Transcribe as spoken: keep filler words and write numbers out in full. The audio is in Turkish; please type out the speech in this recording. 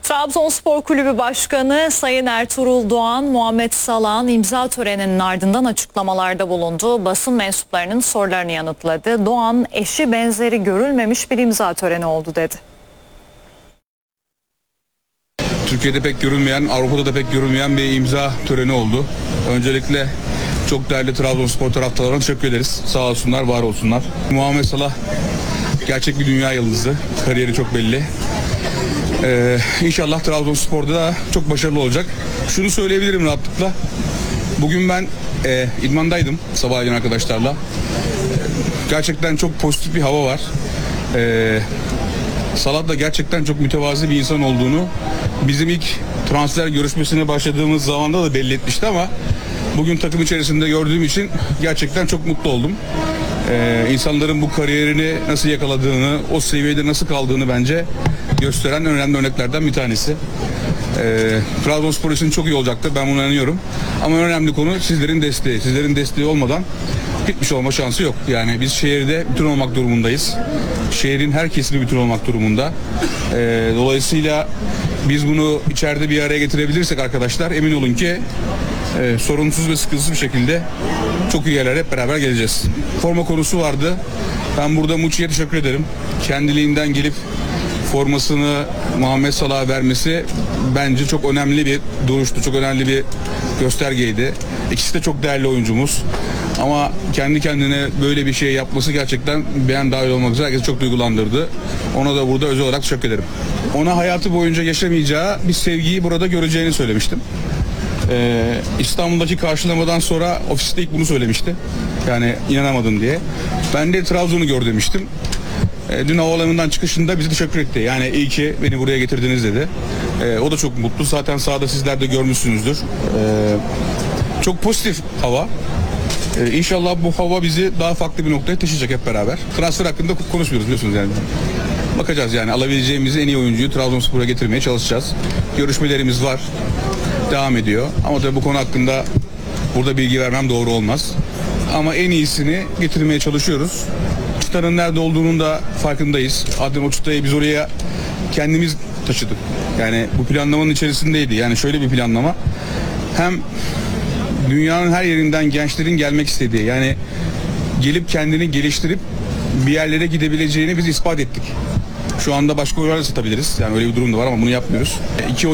Trabzonspor Kulübü Başkanı Sayın Ertuğrul Doğan, Muhammed Salah'ın imza töreninin ardından açıklamalarda bulundu. Basın mensuplarının sorularını yanıtladı. Doğan, eşi benzeri görülmemiş bir imza töreni oldu dedi. Türkiye'de pek görülmeyen, Avrupa'da da pek görülmeyen bir imza töreni oldu. Öncelikle çok değerli Trabzonspor taraftarlarına teşekkür ederiz. Sağ olsunlar, var olsunlar. Muhammed Salah gerçek bir dünya yıldızı. Kariyeri çok belli. Ee, inşallah Trabzonspor'da da çok başarılı olacak. Şunu söyleyebilirim rahatlıkla. Bugün ben e, idmandaydım sabahleyin arkadaşlarla. Gerçekten çok pozitif bir hava var. Ee, Salah da gerçekten çok mütevazi bir insan olduğunu bizim ilk transfer görüşmesine başladığımız zamanda da belli etmişti ama bugün takım içerisinde gördüğüm için gerçekten çok mutlu oldum. Ee, insanların bu kariyerini nasıl yakaladığını, o seviyede nasıl kaldığını bence gösteren önemli örneklerden bir tanesi. Ee, Trabzonspor için çok iyi olacaktır, ben buna inanıyorum. Ama önemli konu sizlerin desteği. Sizlerin desteği olmadan gitmiş olma şansı yok. Yani biz şehirde bütün olmak durumundayız. Şehrin her kesimi bütün olmak durumunda. Ee, dolayısıyla biz bunu içeride bir araya getirebilirsek arkadaşlar, emin olun ki e, sorunsuz ve sıkıntısız bir şekilde çok iyi yerlere hep beraber geleceğiz. Forma konusu vardı. Ben burada Muçi'ye teşekkür ederim. Kendiliğinden gelip formasını Muhammed Salah'a vermesi bence çok önemli bir duruştu, çok önemli bir göstergeydi. İkisi de çok değerli oyuncumuz. Ama kendi kendine böyle bir şey yapması gerçekten ben dahil olmak üzere herkesi çok duygulandırdı. Ona da burada özel olarak teşekkür ederim. Ona hayatı boyunca yaşamayacağı bir sevgiyi burada göreceğini söylemiştim. Ee, İstanbul'daki karşılamadan sonra ofiste ilk bunu söylemişti. Yani inanamadım diye. Ben de Trabzon'u gör demiştim. E, dün havaalanından çıkışında bizi teşekkür etti. Yani iyi ki beni buraya getirdiniz dedi. E, o da çok mutlu. Zaten sahada sizler de görmüşsünüzdür. E, çok pozitif hava. E, İnşallah bu hava bizi daha farklı bir noktaya taşıyacak hep beraber. Transfer hakkında konuşmuyoruz biliyorsunuz yani. Bakacağız yani, alabileceğimiz en iyi oyuncuyu Trabzonspor'a getirmeye çalışacağız. Görüşmelerimiz var. Devam ediyor. Ama tabii bu konu hakkında burada bilgi vermem doğru olmaz. Ama en iyisini getirmeye çalışıyoruz. Çıtanın nerede olduğunun da farkındayız. Adem o çıtayı biz oraya kendimiz taşıdık. Yani bu planlamanın içerisindeydi. Yani şöyle bir planlama. Hem dünyanın her yerinden gençlerin gelmek istediği, yani gelip kendini geliştirip bir yerlere gidebileceğini biz ispat ettik. Şu anda başka oyuncularla satabiliriz. Yani öyle bir durum da var ama bunu yapmıyoruz. İki